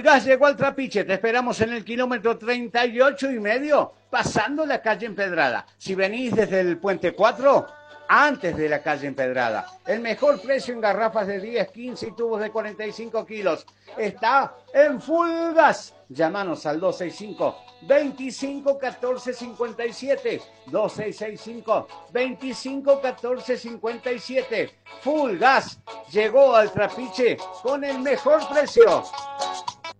Full Gas llegó al Trapiche. Te esperamos en el kilómetro 38,5, pasando la calle Empedrada. Si venís desde el Puente 4, antes de la calle Empedrada. El mejor precio en garrafas de 10, 15 y tubos de 45 kilos. Está en Full Gas. Llámanos al 265 25 14 57. 2665 25 14 57. Full Gas llegó al Trapiche con el mejor precio.